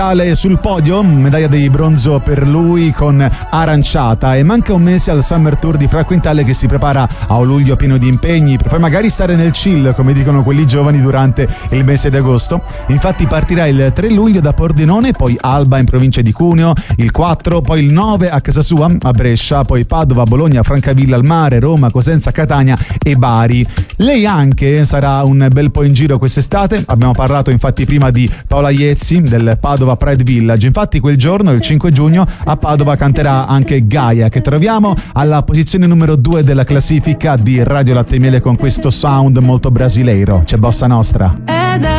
sul podio, medaglia di bronzo per lui con Aranciata, e manca un mese al Summer Tour di Fra Quintale che si prepara a un luglio pieno di impegni per poi magari stare nel chill, come dicono quelli giovani, durante il mese di agosto. Infatti partirà il 3 luglio da Pordenone, poi Alba in provincia di Cuneo, il 4, poi il 9 a casa sua a Brescia, poi Padova, Bologna, Francavilla al Mare, Roma, Cosenza, Catania e Bari. Lei anche sarà un bel po' in giro quest'estate. Abbiamo parlato infatti prima di Paola Iezzi del Padova Pride Village. Infatti quel giorno, il 5 giugno, a Padova canterà anche Gaia, che troviamo alla posizione numero 2 della classifica di Radio Latte e Miele con questo sound molto brasileiro. C'è Bossa Nostra.